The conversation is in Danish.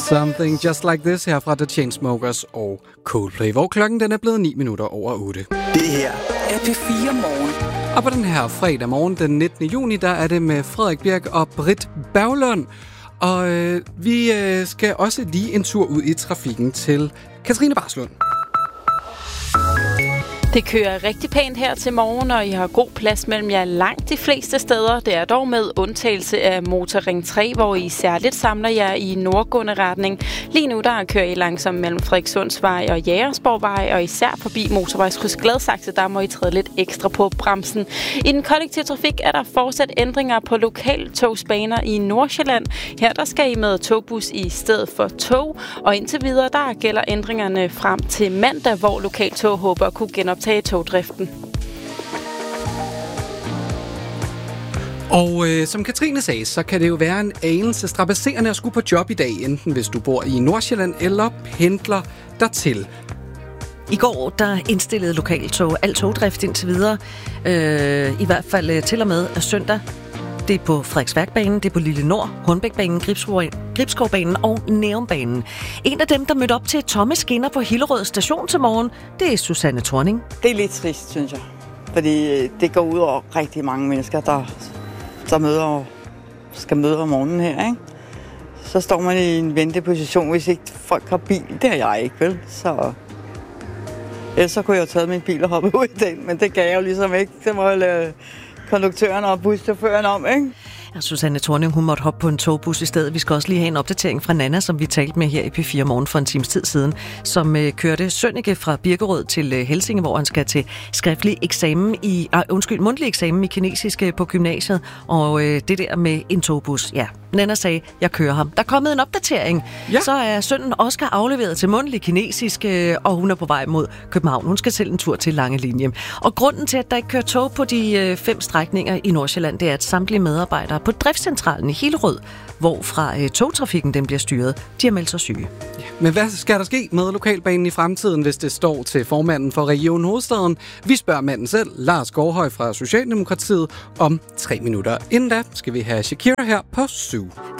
Something Just Like This her fra The Chainsmokers og Coldplay, hvor klokken den er blevet 9 minutter over 8. Det her er P4 Morgen. Og på den her fredag morgen, den 19. juni, der er det med Frederik Birk og Britt Berglund. Og vi skal også lige en tur ud i trafikken til Katrine Barslund. Det kører rigtig pænt her til morgen, og I har god plads mellem jer langt de fleste steder. Det er dog med undtagelse af Motorring 3, hvor I særligt samler jer i nordgående retning. Lige nu der kører I langsomt mellem Frederikssundsvej og Jægersborgvej, og især forbi motorvejskryds Gladsaxe, der må I træde lidt ekstra på bremsen. I den kollektive trafik er der fortsat ændringer på lokaltogsbaner i Nordsjælland. Her der skal I med togbus i stedet for tog, og indtil videre der gælder ændringerne frem til mandag, hvor lokaltog håber at kunne genoptage togdriften. Og som Katrine sagde, så kan det jo være en anelse strabasserende at skulle på job i dag, enten hvis du bor i Nordsjælland eller pendler dertil. I går, der indstillede lokaltog al togdrift indtil videre, i hvert fald til og med søndag. Det er på Frederiksværkbanen, det er på Lille Nord, Hornbækbanen, Gribskovbanen og Nærumbanen. En af dem, der mødte op til tomme skinner på Hillerød station til morgen, det er Susanne Thorning. Det er lidt trist, synes jeg. Fordi det går ud over rigtig mange mennesker, der skal møde om morgenen her, ikke? Så står man i en venteposition, hvis ikke folk har bil. Det har jeg ikke, vel? Så ellers så kunne jeg jo taget min bil og hoppe ud i den, men det gav jeg jo ligesom ikke. Det må jeg lade konduktøren og buschaufføren om, ikke? Ja, Susanne Thorning, hun måtte hoppe på en togbus i stedet. Vi skal også lige have en opdatering fra Nana, som vi talte med her i P4 Morgen for en times tid siden, som kørte Sønneke fra Birkerød til Helsinge, hvor han skal til mundtlig eksamen i kinesisk på gymnasiet, og det der med en togbus, ja. Nana sagde, jeg kører ham. Der er kommet en opdatering. Ja. Så er sønnen Oscar afleveret til mundtlig kinesisk, og hun er på vej mod København. Hun skal selv en tur til Lange Linje. Og grunden til, at der ikke kører tog på de 5 strækninger i Nordsjælland, det er, at samtlige medarbejdere på driftscentralen i Hillerød, hvorfra togtrafikken den bliver styret, de har meldt sig syge. Ja, men hvad skal der ske med lokalbanen i fremtiden, hvis det står til formanden for Region Hovedstaden? Vi spørger manden selv, Lars Gårdhøj fra Socialdemokratiet, om 3 minutter. Inden da skal vi have Shakira her på 7.